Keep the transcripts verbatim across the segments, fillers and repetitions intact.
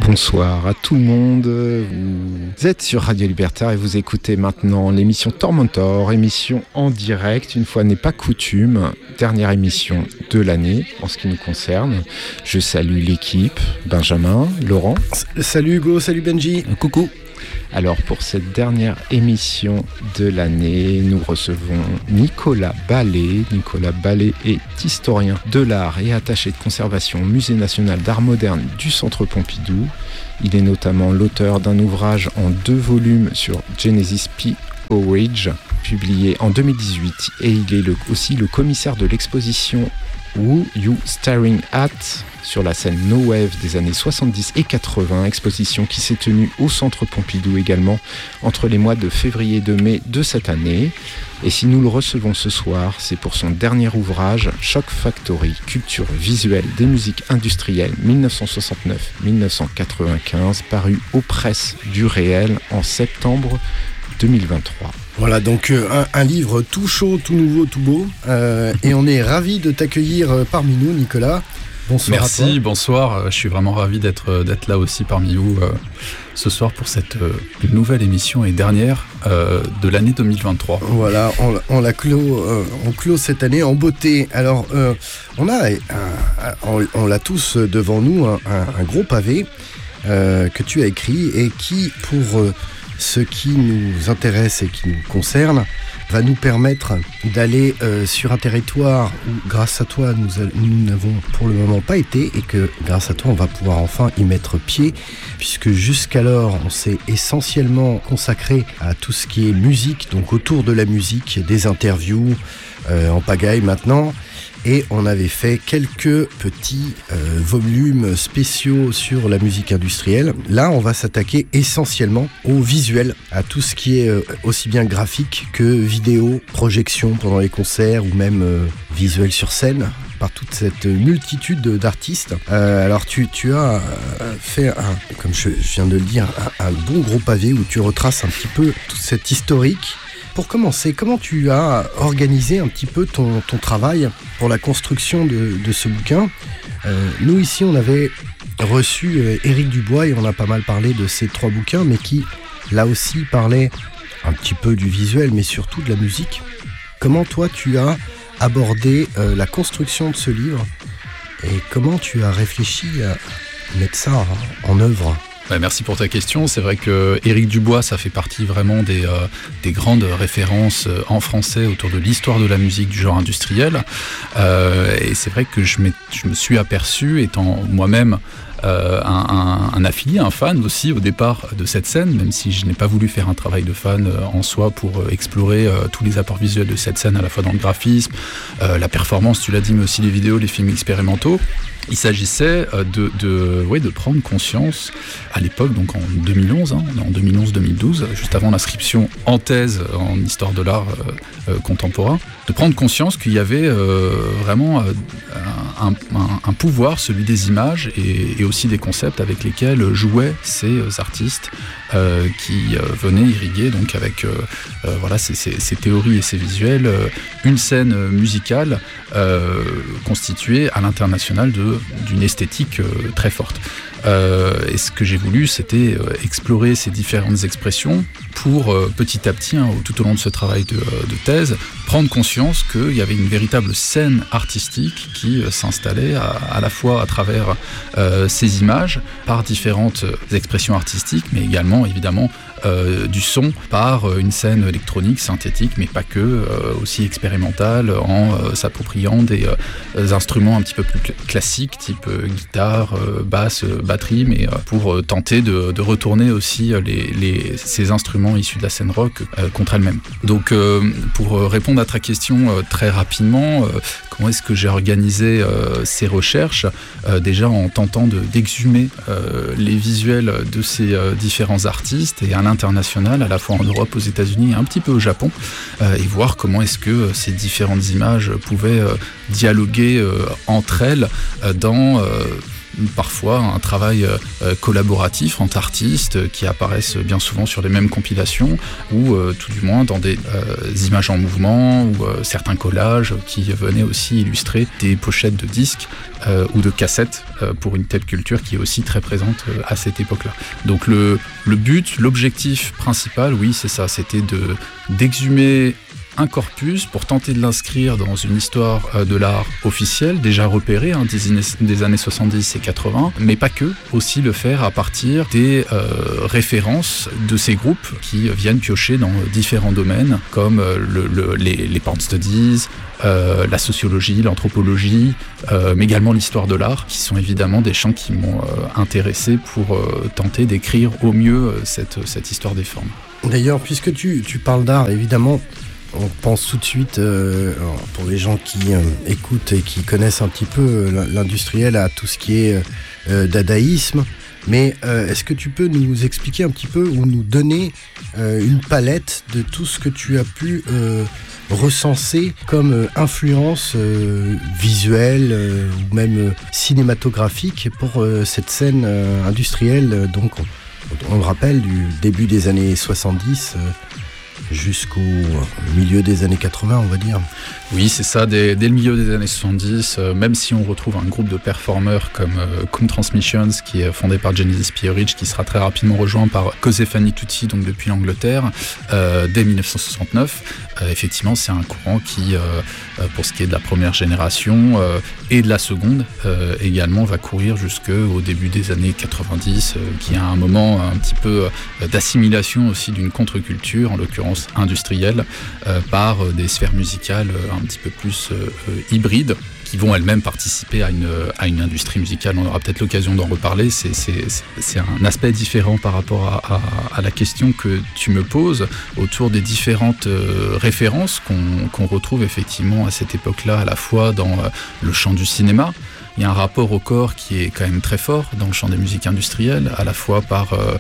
Bonsoir à tout le monde, vous êtes sur Radio Libertaire et vous écoutez maintenant l'émission Tormentor, émission en direct, une fois n'est pas coutume, dernière émission de l'année en ce qui nous concerne. Je salue l'équipe, Benjamin, Laurent. Salut Hugo, salut Benji. Coucou. Alors pour cette dernière émission de l'année, nous recevons Nicolas Ballet. Nicolas Ballet est historien de l'art et attaché de conservation au Musée national d'art moderne du Centre Pompidou. Il est notamment l'auteur d'un ouvrage en deux volumes sur Genesis P. Orridge, publié en deux mille dix-huit, et il est le, aussi le commissaire de l'exposition Who You Staring At sur la scène No Wave des années soixante-dix et quatre-vingts, exposition qui s'est tenue au Centre Pompidou également entre les mois de février et de mai de cette année. Et si nous le recevons ce soir, c'est pour son dernier ouvrage Shock Factory, culture visuelle des musiques industrielles dix-neuf cent soixante-neuf à dix-neuf cent quatre-vingt-quinze, paru aux presses du Réel en septembre deux mille vingt-trois. Voilà, donc euh, un, un livre tout chaud, tout nouveau, tout beau, euh, et on est ravis de t'accueillir euh, parmi nous, Nicolas. Bonsoir. Merci, à toi. Bonsoir. Je suis vraiment ravi d'être, d'être là aussi parmi vous euh, ce soir pour cette euh, nouvelle émission et dernière euh, de l'année deux mille vingt-trois. Voilà, on, on la clôt, euh, on clôt cette année en beauté. Alors, euh, on a, un, on, on l'a tous devant nous, un, un, un gros pavé euh, que tu as écrit et qui, pour euh, ce qui nous intéresse et qui nous concerne, va nous permettre d'aller euh, sur un territoire où, grâce à toi, nous, a, nous n'avons pour le moment pas été, et que, grâce à toi, on va pouvoir enfin y mettre pied, puisque jusqu'alors, on s'est essentiellement consacré à tout ce qui est musique, donc autour de la musique, des interviews euh, en pagaille maintenant, et on avait fait quelques petits euh, volumes spéciaux sur la musique industrielle. Là, on va s'attaquer essentiellement au visuel, à tout ce qui est euh, aussi bien graphique que vidéo, projection pendant les concerts ou même euh, visuel sur scène, par toute cette multitude d'artistes. Euh, alors tu, tu as euh, fait, un, comme je, je viens de le dire, un, un bon gros pavé où tu retraces un petit peu toute cette historique. Pour commencer, comment tu as organisé un petit peu ton, ton travail pour la construction de, de ce bouquin ? euh, Nous, ici, on avait reçu euh, Éric Dubois et on a pas mal parlé de ces trois bouquins, mais qui, là aussi, parlaient un petit peu du visuel, mais surtout de la musique. Comment, toi, tu as abordé euh, la construction de ce livre et comment tu as réfléchi à mettre ça en œuvre ? Bah, merci pour ta question. C'est vrai que Éric Dubois, ça fait partie vraiment des, euh, des grandes références euh, en français autour de l'histoire de la musique du genre industriel. Euh, et c'est vrai que je, je me suis aperçu, étant moi-même euh, un, un, un affilié, un fan aussi au départ de cette scène, même si je n'ai pas voulu faire un travail de fan euh, en soi pour euh, explorer euh, tous les apports visuels de cette scène, à la fois dans le graphisme, euh, la performance, tu l'as dit, mais aussi les vidéos, les films expérimentaux. Il s'agissait de, de, ouais, de prendre conscience, à l'époque, donc en deux mille onze, hein, en deux mille onze deux mille douze, juste avant l'inscription en thèse en histoire de l'art euh, euh, contemporain, de prendre conscience qu'il y avait euh, vraiment euh, un, un, un pouvoir, celui des images, et, et aussi des concepts avec lesquels jouaient ces artistes euh, qui euh, venaient irriguer, donc avec euh, euh, voilà, ces, ces, ces théories et ces visuels, euh, une scène musicale euh, constituée à l'international de d'une esthétique euh, très forte. Euh, et ce que j'ai voulu, c'était euh, explorer ces différentes expressions pour euh, petit à petit, hein, tout au long de ce travail de, de thèse, prendre conscience qu'il y avait une véritable scène artistique qui euh, s'installait à, à la fois à travers euh, ces images, par différentes expressions artistiques, mais également évidemment Euh, du son par euh, une scène électronique, synthétique, mais pas que, euh, aussi expérimentale, en euh, s'appropriant des, euh, des instruments un petit peu plus cl- classiques, type euh, guitare, euh, basse, euh, batterie, mais euh, pour euh, tenter de, de retourner aussi les, les, ces instruments issus de la scène rock euh, contre elles-mêmes. Donc euh, pour répondre à ta question euh, très rapidement, euh, comment est-ce que j'ai organisé euh, ces recherches ? euh, Déjà en tentant de, d'exhumer euh, les visuels de ces euh, différents artistes, et à l'international, à la fois en Europe, aux États-Unis et un petit peu au Japon, euh, et voir comment est-ce que euh, ces différentes images pouvaient euh, dialoguer euh, entre elles euh, dans euh, parfois un travail euh, collaboratif entre artistes qui apparaissent bien souvent sur les mêmes compilations ou euh, tout du moins dans des euh, images en mouvement ou euh, certains collages qui venaient aussi illustrer des pochettes de disques euh, ou de cassettes euh, pour une telle culture qui est aussi très présente euh, à cette époque-là. Donc le, le but, l'objectif principal, oui, c'est ça, c'était de, d'exhumer un corpus pour tenter de l'inscrire dans une histoire de l'art officielle, déjà repérée hein, des, des années soixante-dix et quatre-vingts, mais pas que, aussi le faire à partir des euh, références de ces groupes qui viennent piocher dans différents domaines, comme le, le, les, les porn studies, euh, la sociologie, l'anthropologie, euh, mais également l'histoire de l'art, qui sont évidemment des champs qui m'ont euh, intéressé pour euh, tenter d'écrire au mieux cette, cette histoire des formes. D'ailleurs, puisque tu, tu parles d'art, évidemment, on pense tout de suite, euh, pour les gens qui euh, écoutent et qui connaissent un petit peu euh, l'industriel, à tout ce qui est euh, dadaïsme. Mais euh, est-ce que tu peux nous expliquer un petit peu ou nous donner euh, une palette de tout ce que tu as pu euh, recenser comme euh, influence euh, visuelle euh, ou même euh, cinématographique pour euh, cette scène euh, industrielle, euh, donc on, on le rappelle, du début des années soixante-dix euh, jusqu'au milieu des années quatre-vingts, on va dire. Oui, c'est ça, dès, dès le milieu des années soixante-dix, euh, même si on retrouve un groupe de performeurs comme euh, Cum Transmissions, qui est fondé par Genesis P-Orridge, qui sera très rapidement rejoint par Cosefani Tutti, donc depuis l'Angleterre, euh, dès dix-neuf cent soixante-neuf. Euh, effectivement, c'est un courant qui, euh, pour ce qui est de la première génération euh, et de la seconde, euh, également va courir jusqu'au début des années quatre-vingt-dix, euh, qui a un moment un petit peu euh, d'assimilation aussi d'une contre-culture, en l'occurrence industrielle, euh, par euh, des sphères musicales euh, un petit peu plus euh, hybrides, qui vont elles-mêmes participer à une, à une industrie musicale. On aura peut-être l'occasion d'en reparler. C'est, c'est, c'est un aspect différent par rapport à, à, à la question que tu me poses autour des différentes euh, références qu'on, qu'on retrouve effectivement à cette époque-là, à la fois dans euh, le champ du cinéma. Il y a un rapport au corps qui est quand même très fort dans le champ des musiques industrielles, à la fois par euh,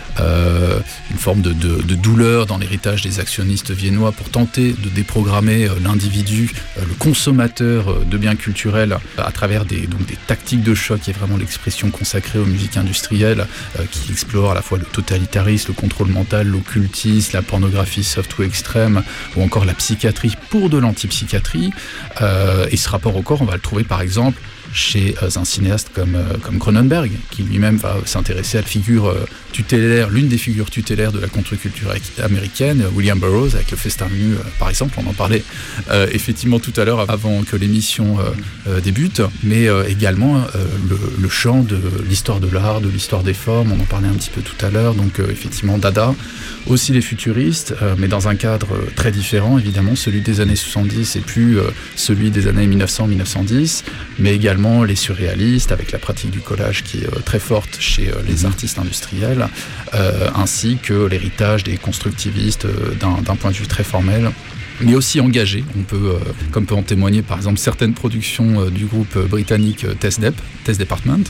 Euh, une forme de, de, de douleur dans l'héritage des actionnistes viennois pour tenter de déprogrammer euh, l'individu, euh, le consommateur euh, de biens culturels à travers des, donc des tactiques de choc, qui est vraiment l'expression consacrée aux musiques industrielles, euh, qui explore à la fois le totalitarisme, le contrôle mental, l'occultisme, la pornographie soft ou extrême, ou encore la psychiatrie pour de l'antipsychiatrie. Euh, et ce rapport au corps, on va le trouver par exemple chez euh, un cinéaste comme, euh, comme Cronenberg, qui lui-même va s'intéresser à la figure euh, tutélaire, l'une des figures tutélaires de la contre-culture américaine, William Burroughs, avec le Festin de nu, euh, par exemple. On en parlait euh, effectivement tout à l'heure avant que l'émission euh, euh, débute, mais euh, également euh, le, le champ de l'histoire de l'art, de l'histoire des formes, on en parlait un petit peu tout à l'heure, donc euh, effectivement Dada, aussi les futuristes, euh, mais dans un cadre euh, très différent, évidemment, celui des années soixante-dix et plus euh, celui des années mille neuf cents à mille neuf cent dix, mais également les surréalistes, avec la pratique du collage qui est euh, très forte chez euh, les artistes industriels, euh, ainsi que l'héritage des constructivistes euh, d'un, d'un point de vue très formel, mais aussi engagé. On peut, euh, comme peut en témoigner par exemple certaines productions euh, du groupe euh, britannique euh, Test Dep, Test Department,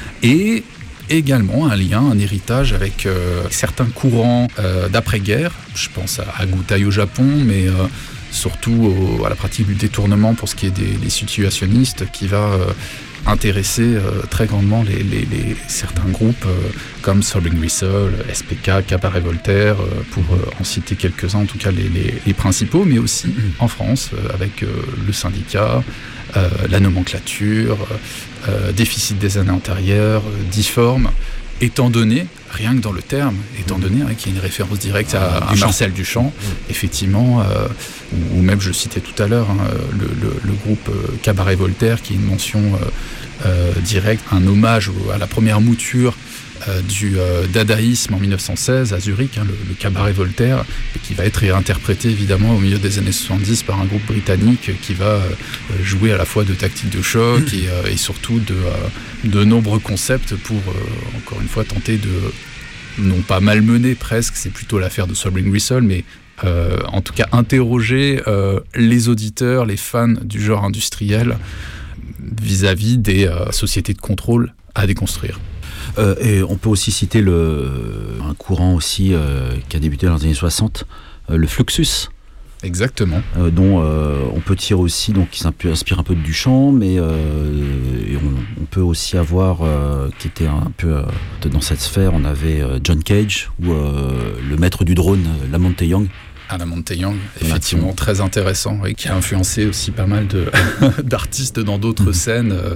et également un lien, un héritage avec euh, certains courants euh, d'après-guerre. Je pense à, à Gutai au Japon, mais euh, surtout au, à la pratique du détournement pour ce qui est des, des situationnistes, qui va euh, intéresser euh, très grandement les, les, les, certains groupes euh, comme Sobbing Whistle, S P K, Cabaret Voltaire, euh, pour euh, en citer quelques-uns, en tout cas les, les, les principaux, mais aussi en France, euh, avec euh, le syndicat, euh, la nomenclature, euh, déficit des années antérieures, euh, difforme, étant donné, rien que dans le terme, étant donné hein, qu'il y a une référence directe à, à Marcel Duchamp, mmh. effectivement, euh, ou, ou même je citais tout à l'heure hein, le, le, le groupe euh, Cabaret Voltaire, qui est une mention euh, euh, directe, un hommage au, à la première mouture euh, du euh, dadaïsme en mille neuf cent seize à Zurich, hein, le, le Cabaret Voltaire, et qui va être réinterprété évidemment au milieu des années soixante-dix par un groupe britannique qui va euh, jouer à la fois de tactiques de choc mmh. et, euh, et surtout de, euh, de nombreux concepts pour, euh, encore une fois, tenter de, non pas malmener presque, c'est plutôt l'affaire de Sobbing Whistle, mais euh, en tout cas interroger euh, les auditeurs, les fans du genre industriel vis-à-vis des euh, sociétés de contrôle à déconstruire. Euh, et on peut aussi citer le, un courant aussi euh, qui a débuté dans les années soixante, euh, le Fluxus, Exactement. Euh, dont euh, on peut tirer aussi, donc qui s'inspire un peu du chant, mais euh, et on, on peut aussi avoir, euh, qui était un peu euh, dans cette sphère, on avait euh, John Cage ou euh, le maître du drone, Lamonte Young. Ah, Lamonte Young, effectivement très intéressant, et qui a influencé aussi pas mal de d'artistes dans d'autres mmh. scènes. Euh,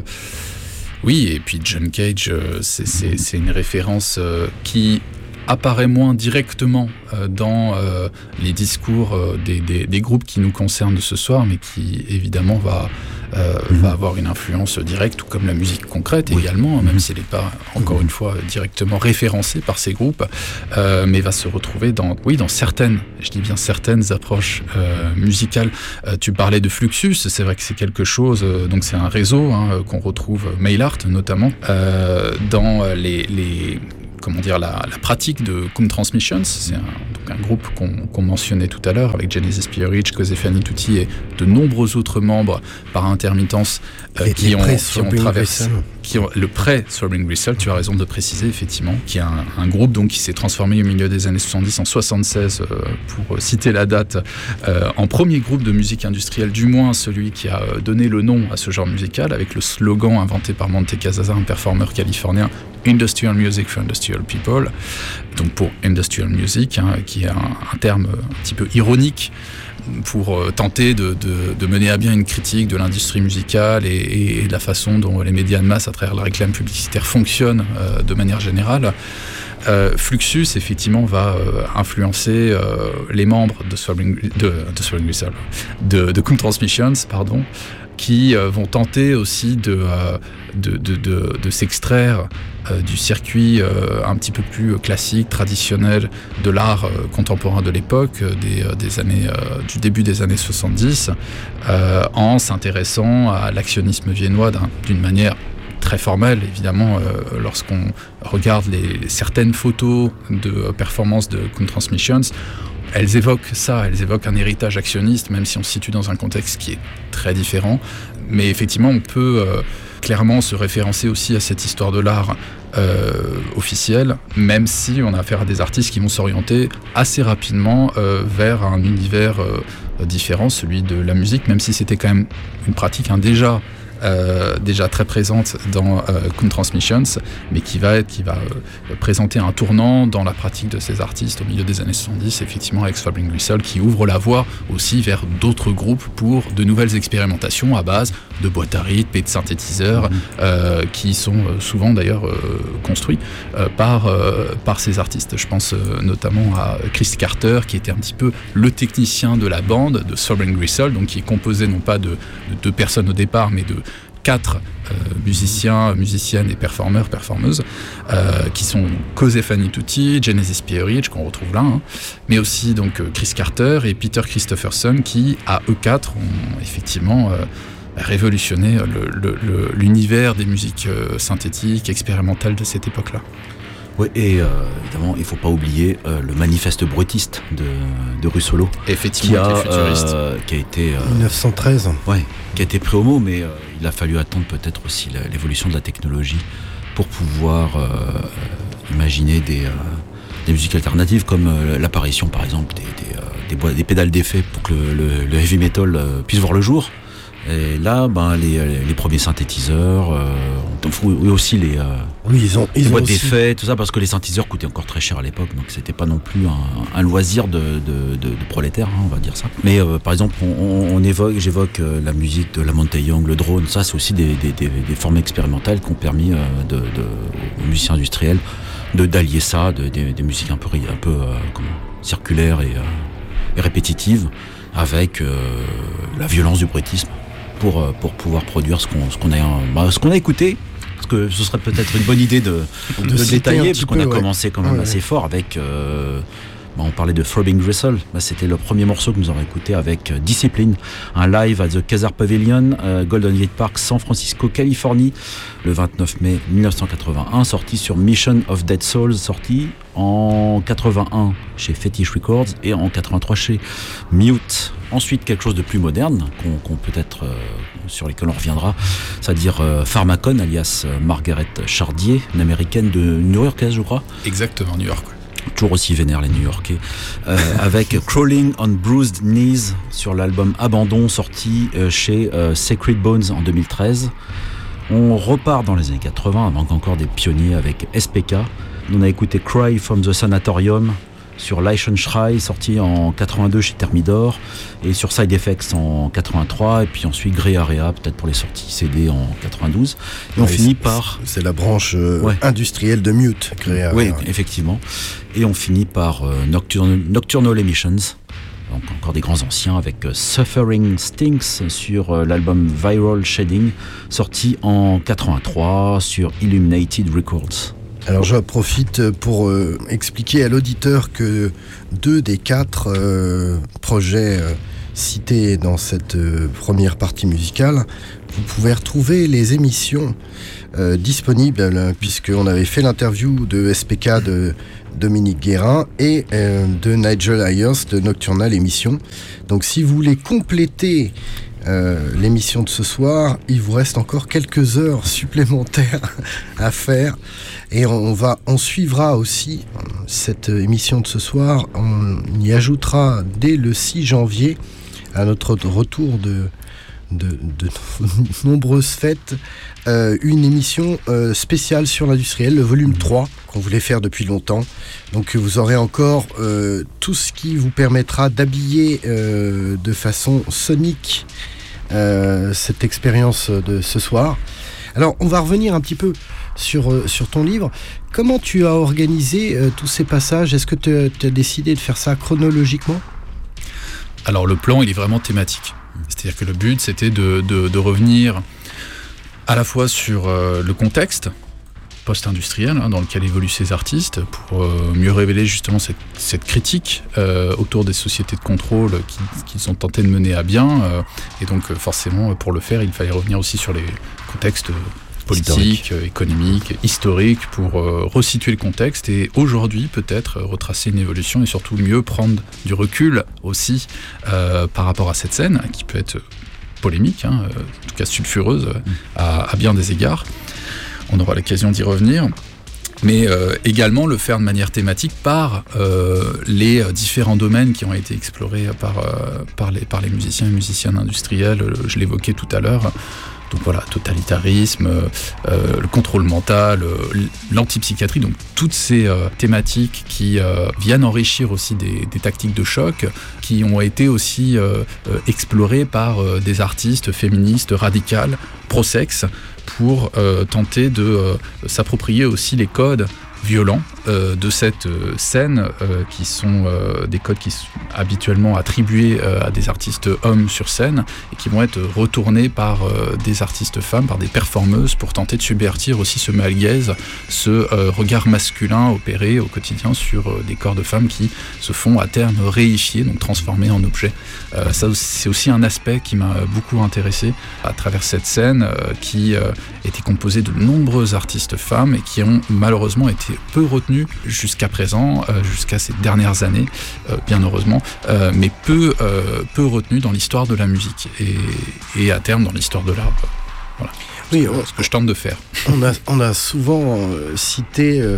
oui, et puis John Cage, euh, c'est, c'est, c'est une référence euh, qui apparaît moins directement euh, dans euh, les discours euh, des, des, des groupes qui nous concernent ce soir, mais qui évidemment va, euh, mmh. va avoir une influence directe, tout comme la musique concrète oui. également, même mmh. si elle n'est pas, encore mmh. une fois, directement référencée par ces groupes, euh, mais va se retrouver dans, oui, dans certaines, je dis bien certaines approches euh, musicales. Euh, tu parlais de Fluxus, c'est vrai que c'est quelque chose, euh, donc c'est un réseau hein, qu'on retrouve, Mailart notamment, euh, dans les... les comment dire, la, la pratique de Cum Transmissions, c'est un, donc un groupe qu'on, qu'on mentionnait tout à l'heure, avec Genesis P R H, Cosefani Tutti et de nombreux autres membres par intermittence euh, qui, ont, qui ont traversé qui ont, le pré-Sobering Gristle, tu as raison de le préciser, effectivement, qui est un, un groupe donc, qui s'est transformé au milieu des années soixante-dix, en soixante-seize, euh, pour citer la date, euh, en premier groupe de musique industrielle, du moins celui qui a donné le nom à ce genre musical, avec le slogan inventé par Monte Casasa, un performeur californien, Industrial Music for Industrial People, donc pour Industrial Music, hein, qui est un, un terme un petit peu ironique pour euh, tenter de, de, de mener à bien une critique de l'industrie musicale et, et, et de la façon dont les médias de masse, à travers la réclame publicitaire, fonctionnent euh, de manière générale. Euh, Fluxus, effectivement, va euh, influencer euh, les membres de Sobering, de, de, Sobering Gristle, de, de Cum Transmissions, pardon, qui euh, vont tenter aussi de, euh, de, de, de, de s'extraire euh, du circuit euh, un petit peu plus classique, traditionnel de l'art euh, contemporain de l'époque, euh, des, euh, des années, euh, du début des années soixante-dix, euh, en s'intéressant à l'actionnisme viennois d'un, d'une manière très formelle, évidemment, euh, lorsqu'on regarde les, les certaines photos de euh, performances de Cum Transmissions, elles évoquent ça, elles évoquent un héritage actionniste, même si on se situe dans un contexte qui est très différent. Mais effectivement, on peut euh, clairement se référencer aussi à cette histoire de l'art euh, officielle, même si on a affaire à des artistes qui vont s'orienter assez rapidement euh, vers un univers euh, différent, celui de la musique, même si c'était quand même une pratique hein, déjà Euh, déjà très présente dans euh, Cum Transmissions, mais qui va, être, qui va euh, présenter un tournant dans la pratique de ces artistes au milieu des années soixante-dix, effectivement avec Sobering Gristle, qui ouvre la voie aussi vers d'autres groupes pour de nouvelles expérimentations à base de boîtes à rythme et de synthétiseurs, mmh. euh, qui sont euh, souvent d'ailleurs euh, construits euh, par, euh, par ces artistes. Je pense euh, notamment à Chris Carter, qui était un petit peu le technicien de la bande de Sobering Gristle, donc qui est composé non pas de, de deux personnes au départ, mais de quatre euh, musiciens, musiciennes et performeurs, performeuses, euh, qui sont Cosefani Tutti, Genesis P R H, qu'on retrouve là, hein, mais aussi donc Chris Carter et Peter Christopherson, qui, à eux quatre, ont effectivement euh, révolutionné le, le, le, l'univers des musiques euh, synthétiques, expérimentales de cette époque-là. Oui, et euh, évidemment, il ne faut pas oublier euh, le manifeste bruitiste de, de Russolo. Effectivement, qui a, euh, qui a été... Euh, dix-neuf cent treize. Ouais, qui a été pris au mot, mais euh, il a fallu attendre peut-être aussi la, l'évolution de la technologie pour pouvoir euh, imaginer des, euh, des musiques alternatives, comme euh, l'apparition, par exemple, des, des, euh, des, bois, des pédales d'effet pour que le, le, le heavy metal euh, puisse voir le jour. Et là, ben, les, les premiers synthétiseurs, euh, oui aussi les, euh, oui, ils ont, ils les ont boîtes aussi... d'effets, tout ça, parce que les synthétiseurs coûtaient encore très cher à l'époque, donc c'était pas non plus un, un loisir de, de, de, de prolétaires, hein, on va dire ça. Mais euh, par exemple, on, on, on évoque, j'évoque euh, la musique de Lamonte Young, le drone, ça c'est aussi des, des, des, des formes expérimentales qui ont permis euh, de, de, aux musiciens industriels de d'allier ça, de, de, des musiques un peu, un peu euh, comment, circulaires et, euh, et répétitives, avec euh, la violence du bruitisme. Pour, pour pouvoir produire ce qu'on, ce qu'on, a, bah, ce qu'on a écouté, parce que ce serait peut-être une bonne idée de, de, de détailler, parce qu'on peu, a ouais. commencé quand même ouais, assez ouais. fort avec... Euh, bah, on parlait de Sobering Gristle, bah, c'était le premier morceau que nous avons écouté avec euh, Discipline, un live à The Kazar Pavilion, euh, Golden Gate Park, San Francisco, Californie, le vingt-neuf mai dix-neuf cent quatre-vingt-un, sorti sur Mission of Dead Souls, sorti en quatre-vingt-un chez Fetish Records et en quatre-vingt-trois chez Mute. Ensuite, quelque chose de plus moderne, qu'on, qu'on peut-être, euh, sur lesquels on reviendra, c'est-à-dire euh, Pharmacon, alias euh, Margaret Chardier, une américaine de New York, je crois. Exactement, New York. toujours aussi vénères les New-Yorkais, euh, avec Crawling on Bruised Knees sur l'album Abandon, sorti euh, chez euh, Sacred Bones en deux mille treize. On repart dans les années quatre-vingts, avec encore des pionniers avec S P K. On a écouté Cry from the Sanatorium sur Leichenschrei, sorti en quatre-vingt-deux chez Thermidor, et sur Side Effects en quatre-vingt-trois, et puis ensuite Grey Area, peut-être pour les sorties C D en quatre-vingt-douze. Et on oui, finit c'est, par... C'est la branche euh, ouais. industrielle de Mute, Grey Area. Oui, effectivement. Et on finit par euh, Nocturn- Nocturnal Emissions, donc encore des grands anciens, avec euh, Suffering Stinks sur euh, l'album Viral Shading, sorti en quatre-vingt-trois sur Illuminated Records. Alors je profite pour euh, expliquer à l'auditeur que deux des quatre euh, projets euh, cités dans cette euh, première partie musicale, vous pouvez retrouver les émissions euh, disponibles, puisqu'on avait fait l'interview de S P K de Dominique Guérin et euh, de Nigel Ayers de Nocturnal Émission. Donc si vous voulez compléter Euh, l'émission de ce soir, il vous reste encore quelques heures supplémentaires à faire, et on va, on suivra aussi cette émission de ce soir. On y ajoutera dès le six janvier, à notre retour de, de, de nombreuses fêtes, euh, une émission euh, spéciale sur l'industriel, le volume trois, qu'on voulait faire depuis longtemps. Donc vous aurez encore euh, tout ce qui vous permettra d'habiller euh, de façon sonique euh, cette expérience de ce soir. Alors on va revenir un petit peu sur, euh, sur ton livre. Comment tu as organisé euh, tous ces passages ? Est-ce que tu as décidé de faire ça chronologiquement ? Alors le plan, il est vraiment thématique. C'est-à-dire que le but, c'était de, de, de revenir à la fois sur euh, le contexte post-industriel hein, dans lequel évoluent ces artistes, pour euh, mieux révéler justement cette, cette critique euh, autour des sociétés de contrôle qui, qu'ils ont tenté de mener à bien. Euh, et donc euh, forcément, pour le faire, il fallait revenir aussi sur les contextes politiques, Historique. économiques, historiques, pour euh, resituer le contexte et aujourd'hui peut-être retracer une évolution et surtout mieux prendre du recul aussi euh, par rapport à cette scène qui peut être polémique, hein, en tout cas sulfureuse à, à bien des égards. On aura l'occasion d'y revenir, mais euh, également le faire de manière thématique par euh, les différents domaines qui ont été explorés par, euh, par, les, par les musiciens et musiciennes industriels. Je l'évoquais tout à l'heure. Donc voilà, totalitarisme, euh, le contrôle mental, euh, l'antipsychiatrie, donc toutes ces euh, thématiques qui euh, viennent enrichir aussi des, des tactiques de choc, qui ont été aussi euh, euh, explorées par euh, des artistes féministes radicales, pro-sexe, pour euh, tenter de euh, s'approprier aussi les codes violents euh, de cette euh, scène, euh, qui sont euh, des codes qui sont habituellement attribués euh, à des artistes hommes sur scène et qui vont être retournés par euh, des artistes femmes, par des performeuses, pour tenter de subvertir aussi ce malaise, ce euh, regard masculin opéré au quotidien sur euh, des corps de femmes qui se font à terme réifier, donc transformés en objets. Euh, ça, c'est aussi un aspect qui m'a beaucoup intéressé à travers cette scène euh, qui euh, était composée de nombreux artistes femmes et qui ont malheureusement été peu retenus jusqu'à présent, euh, jusqu'à ces dernières années, euh, bien heureusement, euh, mais peu, euh, peu retenus dans l'histoire de la musique et, et à terme dans l'histoire de l'art. Voilà. Oui, ce, que, on, ce que je tente de faire. On a, on a souvent euh, cité euh,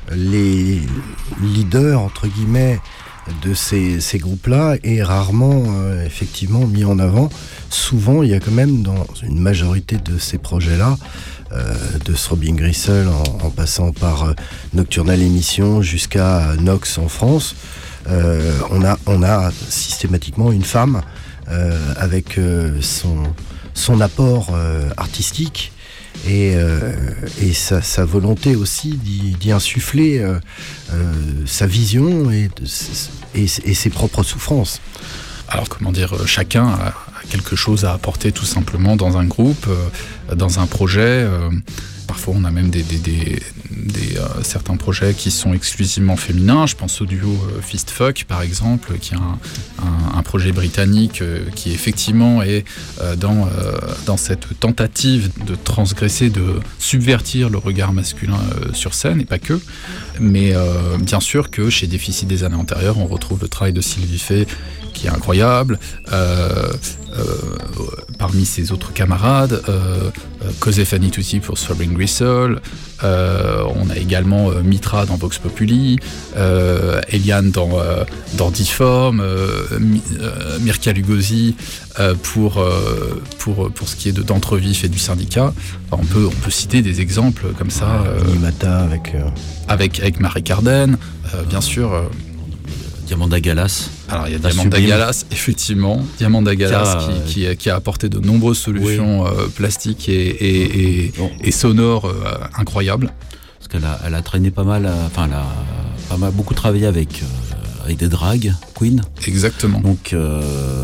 les leaders, entre guillemets, de ces, ces groupes-là et rarement euh, effectivement mis en avant. Souvent, il y a quand même dans une majorité de ces projets-là, euh, de Throbbing Gristle en, en passant par euh, Nocturnal Émission jusqu'à Nox en France, euh, on, a, on a systématiquement une femme euh, avec euh, son, son apport euh, artistique et, euh, et sa, sa volonté aussi d'y, d'y insuffler euh, euh, sa vision et, et, et ses propres souffrances. Alors comment dire, chacun a quelque chose à apporter tout simplement dans un groupe, euh, dans un projet. Euh, parfois on a même des, des, des, des, euh, certains projets qui sont exclusivement féminins. Je pense au duo euh, Fist Fuck par exemple, qui est un, un, un projet britannique euh, qui effectivement est euh, dans, euh, dans cette tentative de transgresser, de subvertir le regard masculin euh, sur scène, et pas que. Mais euh, bien sûr que chez Déficit des années antérieures, on retrouve le travail de Sylvie Fay, qui est incroyable, euh, euh, parmi ses autres camarades, euh, euh, Cos'è Fanny Tutti pour Throbbing Gristle, euh, on a également euh, Mitra dans Vox Populi, euh, Eliane dans, euh, dans Difform, euh, euh, Mirka Lugosi euh, pour, euh, pour, pour ce qui est de d'Entrevif et du Syndicat. Enfin, on, peut, on peut citer des exemples comme ça. Euh, Nimata avec, euh... avec... Avec Marie Carden, euh, bien sûr. Euh, Diamanda Galas. Alors il y a Diamanda Galas, effectivement. Diamanda Galas qui, qui, qui a apporté de nombreuses solutions oui. euh, plastiques et, et, et, et sonores euh, incroyables. Parce qu'elle a, elle a traîné pas mal, enfin elle a pas mal, beaucoup travaillé avec, euh, avec des drag queens. Exactement. Donc euh,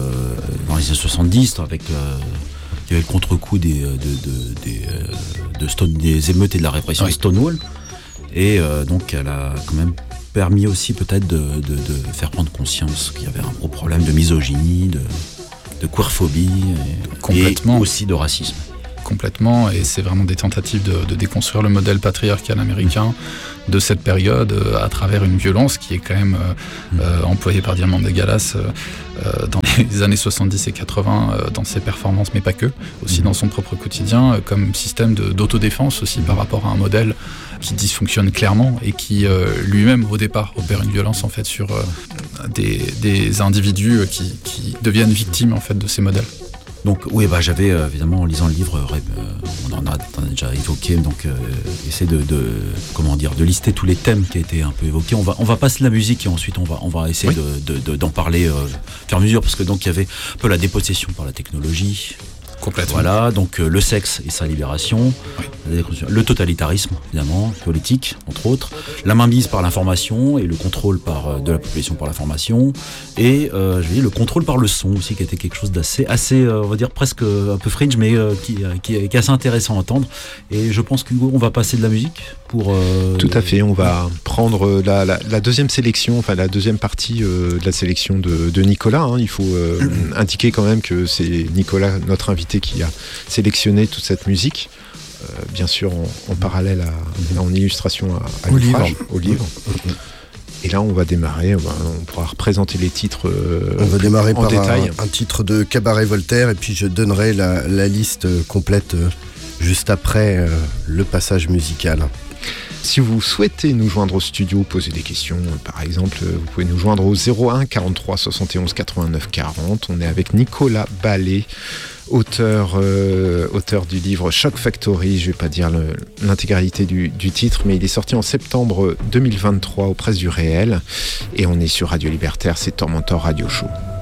dans les années soixante-dix, avec euh, il y avait le contre-coup des, de, de, des, de Stone, des émeutes et de la répression oui. de Stonewall. Et euh, donc elle a quand même permis aussi peut-être de, de, de faire prendre conscience qu'il y avait un gros problème de misogynie, de, de queerphobie et, complètement. Et aussi de racisme. Complètement, et c'est vraiment des tentatives de, de déconstruire le modèle patriarcal américain de cette période euh, à travers une violence qui est quand même euh, euh, employée par Diamanda Galas euh, euh, dans les années soixante-dix et quatre-vingts euh, dans ses performances, mais pas que, aussi dans son propre quotidien, euh, comme système de, d'autodéfense aussi par rapport à un modèle qui dysfonctionne clairement et qui euh, lui-même au départ opère une violence en fait sur euh, des, des individus qui, qui deviennent victimes en fait de ces modèles. Donc oui, bah, j'avais euh, évidemment en lisant le livre, euh, on en a, on a déjà évoqué, donc euh, essayer de, de comment dire, de lister tous les thèmes qui a été un peu évoqués. On va on va passer de la musique et ensuite on va on va essayer oui. de, de, de d'en parler euh, au fur et à mesure parce que donc il y avait un peu la dépossession par la technologie. Complètement. Voilà, donc euh, le sexe et sa libération, oui. le totalitarisme, évidemment, politique, entre autres, la mainmise par l'information et le contrôle par, euh, de la population par l'information, et euh, je vais dire, le contrôle par le son aussi, qui était quelque chose d'assez, assez, euh, on va dire presque un peu fringe, mais euh, qui, qui, qui est assez intéressant à entendre. Et je pense qu'Hugo, on va passer de la musique pour... Euh, Tout à fait, on va prendre la, la, la deuxième sélection, enfin la deuxième partie euh, de la sélection de, de Nicolas. Hein. Il faut euh, indiquer quand même que c'est Nicolas, notre invité, qui a sélectionné toute cette musique, euh, bien sûr en, en parallèle à, en illustration à, à au livre. au livre. Et là, on va démarrer, on, va, on pourra représenter les titres euh, on va démarrer en par détail. Un, un titre de Cabaret Voltaire, et puis je donnerai la, la liste complète euh, juste après euh, le passage musical. Si vous souhaitez nous joindre au studio, poser des questions, par exemple, vous pouvez nous joindre au zéro un quarante-trois soixante et onze quatre-vingt-neuf quarante. On est avec Nicolas Ballet, auteur, euh, auteur du livre Shock Factory. Je ne vais pas dire le, l'intégralité du, du titre, mais il est sorti en septembre deux mille vingt-trois aux Presses du Réel. Et on est sur Radio Libertaire, c'est Tormentor Radio Show.